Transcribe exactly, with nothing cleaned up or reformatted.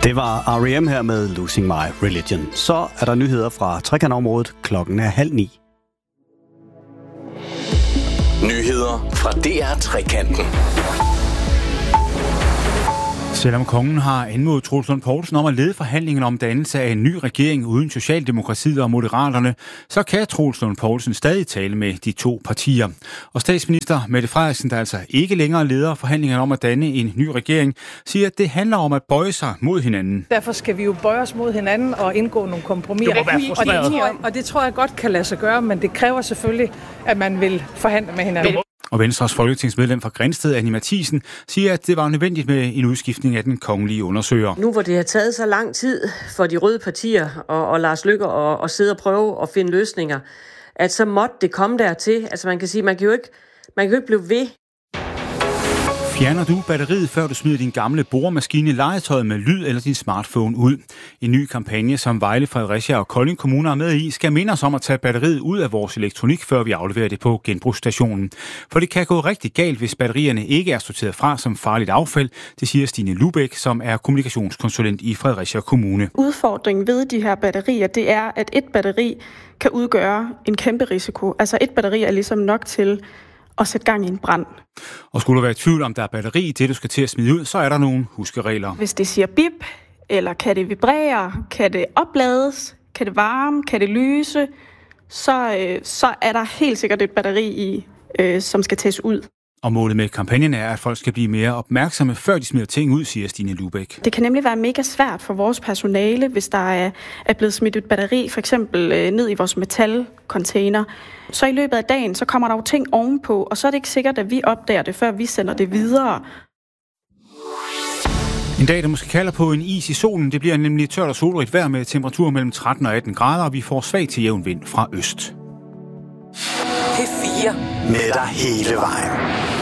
Det var R E M her med Losing My Religion. Så er der nyheder fra trekantområdet. Klokken er halv ni. Nyheder fra D R Trekanten. Selvom kongen har anmodet Troels Lund Poulsen om at lede forhandlingen om dannelse af en ny regering uden Socialdemokratiet og Moderaterne, så kan Troels Lund Poulsen stadig tale med de to partier. Og statsminister Mette Frederiksen, der altså ikke længere leder forhandlingerne om at danne en ny regering, siger, at det handler om at bøje sig mod hinanden. Derfor skal vi jo bøje os mod hinanden og indgå nogle kompromiser. Det må være frustreret. og, det, og, og det tror jeg godt kan lade sig gøre, men det kræver selvfølgelig, at man vil forhandle med hinanden. Og Venstres folketingsmedlem fra Grindsted, Annie Matthiesen, siger, at det var nødvendigt med en udskiftning af den kongelige undersøger. Nu hvor det har taget så lang tid for de røde partier og, og Lars Løkke og, og sidde og prøve at finde løsninger, at så måtte det komme dertil. Altså man kan sige, man kan jo ikke, man kan jo ikke blive ved. Fjerner du batteriet, før du smider din gamle boremaskine, legetøjet med lyd eller din smartphone ud? En ny kampagne, som Vejle, Fredericia og Kolding kommuner er med i, skal minde os om at tage batteriet ud af vores elektronik, før vi afleverer det på genbrugsstationen. For det kan gå rigtig galt, hvis batterierne ikke er sorteret fra som farligt affald, det siger Stine Lubæk, som er kommunikationskonsulent i Fredericia Kommune. Udfordringen ved de her batterier, det er, at et batteri kan udgøre en kæmpe risiko. Altså et batteri er ligesom nok til og sætte gang i en brand. Og skulle du være i tvivl om, der er batteri i det, du skal til at smide ud, så er der nogle huskeregler. Hvis det siger bip, eller kan det vibrere, kan det oplades, kan det varme, kan det lyse, så, øh, så er der helt sikkert et batteri i, øh, som skal tages ud. Og målet med kampagnen er, at folk skal blive mere opmærksomme, før de smider ting ud, siger Stine Lubæk. Det kan nemlig være mega svært for vores personale, hvis der er, er blevet smidt et batteri, for eksempel øh, ned i vores metalcontainer. Så i løbet af dagen, så kommer der jo ting ovenpå, og så er det ikke sikkert, at vi opdager det, før vi sender det videre. En dag, der måske kalder på en is i solen. Det bliver nemlig tørt og solrigt vejr med temperaturer mellem tretten og atten grader, og vi får svag til jævn vind fra øst. P fire med dig hele vejen.